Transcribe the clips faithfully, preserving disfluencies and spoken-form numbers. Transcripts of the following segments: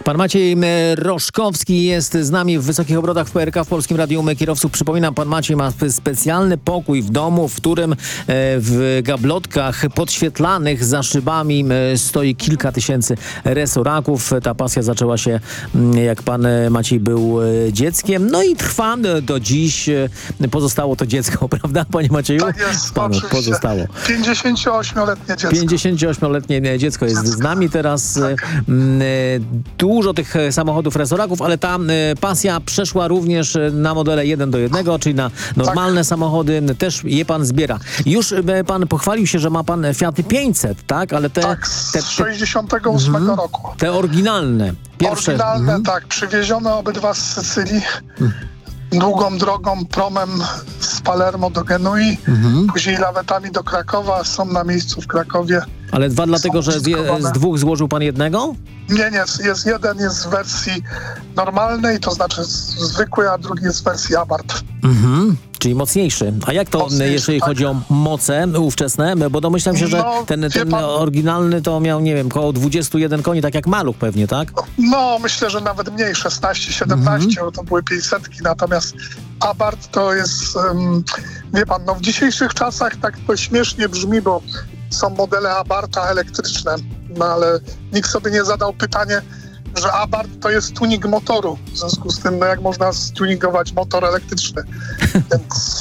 Pan Maciej Roszkowski jest z nami w Wysokich Obrotach w P R K w Polskim Radiu Kierowców. Przypominam, pan Maciej ma specjalny pokój w domu, w którym w gablotkach podświetlanych za szybami stoi kilka tysięcy resoraków. Ta pasja zaczęła się, jak pan Maciej był dzieckiem, no i trwa do dziś. Pozostało to dziecko, prawda, panie Macieju? Tak jest, Panu oczywiście. pozostało. pięćdziesięcioośmioletnie dziecko. pięćdziesięcioośmioletnie dziecko jest z nami teraz. Tak. Dużo tych samochodów resoraków, ale ta pasja przeszła również na modele jeden do jednego, czyli na normalne tak. samochody. Też je pan zbiera. Już pan pochwalił się, że ma pan Fiat pięćset, tak? Ale te... Tak, z te, te, sześćdziesiątego ósmego mm, roku. Te oryginalne. Pierwsze. Oryginalne, mm. tak. Przywiezione obydwa z Sycylii. Mm. Długą drogą, promem z Palermo do Genui, mhm. później lawetami do Krakowa, są na miejscu w Krakowie. Ale dwa dlatego, że z, z dwóch złożył pan jednego? Nie, nie, jest jeden jest w wersji normalnej, to znaczy zwykły, a drugi jest w wersji Abarth. Mhm. Czyli mocniejszy. A jak to, mocniejszy, jeżeli tak. chodzi o moce ówczesne? Bo domyślam się, że no, ten, ten pan... oryginalny to miał, nie wiem, koło dwadzieścia jeden koni, tak jak Maluch pewnie, tak? No, myślę, że nawet mniej, szesnaście, siedemnaście, mhm. to były pięćsetki, natomiast Abarth to jest, um, wie pan, no w dzisiejszych czasach tak to śmiesznie brzmi, bo są modele Abartha elektryczne, no ale nikt sobie nie zadał pytanie, że Abarth to jest tuning motoru. W związku z tym, no jak można stuningować motor elektryczny. Więc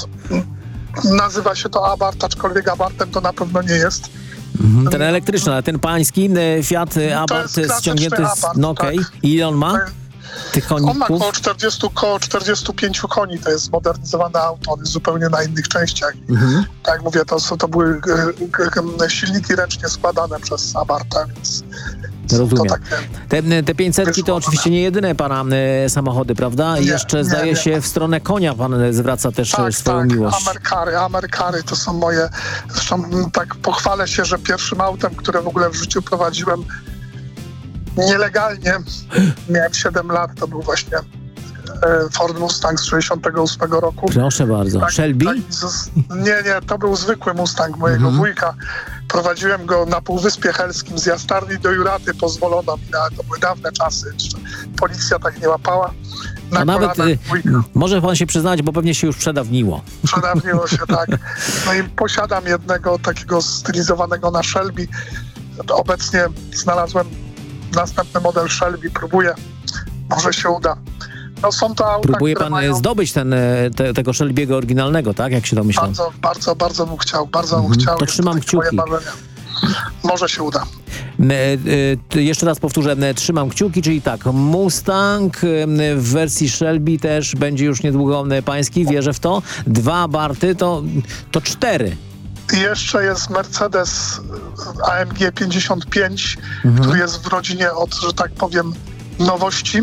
nazywa się to Abarth, aczkolwiek Abarthem to na pewno nie jest. Mhm, ten elektryczny, ale ten pański Fiat Abarth ściągnięty z... Abarth, no okej. Okay. Tak. I ile on ma? Tych koników? On ma około czterdzieści, około czterdziestu pięciu koni, to jest zmodernizowane auto, on jest zupełnie na innych częściach. Mhm. Tak jak mówię, to, to były silniki ręcznie składane przez Abartha, więc... Rozumiem. Te, te pięćsetki to oczywiście nie jedyne pana e, samochody, prawda? Nie, Jeszcze nie, zdaje nie. się w stronę konia pan zwraca też tak, swoją tak. miłość. Amerkary, Amerkary to są moje... Zresztą tak pochwalę się, że pierwszym autem, które w ogóle w życiu prowadziłem nielegalnie, miałem siedem lat, to był właśnie Ford Mustang z sześćdziesiątego ósmego roku. Proszę bardzo. Tak, Shelby? Tak, z, nie, nie, to był zwykły Mustang mojego mhm. wujka. Prowadziłem go na Półwyspie Helskim z Jastarni do Juraty, pozwolono mi na, to były dawne czasy, jeszcze policja tak nie łapała. Na A nawet y, może pan się przyznać, bo pewnie się już przedawniło. Przedawniło się, tak. No i posiadam jednego takiego stylizowanego na Shelby. Obecnie znalazłem następny model Shelby, próbuję, może się uda. No są to auta, Próbuje pan mają... zdobyć ten, te, tego Shelby'ego oryginalnego, tak? Jak się domyślam? Bardzo, bardzo, bardzo bym chciał, bardzo bym mhm. chciał. To trzymam kciuki. Może się uda. E, e, jeszcze raz powtórzę, e, trzymam kciuki, czyli tak, Mustang e, w wersji Shelby też będzie już niedługo e, pański, wierzę w to. Dwa Abarthy to, to cztery. I jeszcze jest Mercedes A M G pięćdziesiąt pięć, mhm. który jest w rodzinie od, że tak powiem, nowości.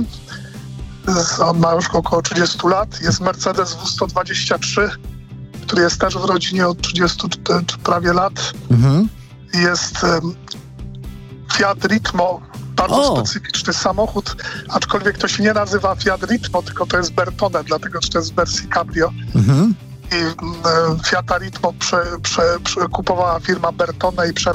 On ma już około trzydziestu lat. Jest Mercedes W sto dwadzieścia trzy, który jest też w rodzinie od trzydziestu prawie lat. Mhm. Jest um, Fiat Ritmo, bardzo o. specyficzny samochód, aczkolwiek to się nie nazywa Fiat Ritmo, tylko to jest Bertone, dlatego że to jest w wersji Cabrio. Mhm. I um, Fiata Ritmo prze, prze, prze, kupowała firma Bertone i przerabiała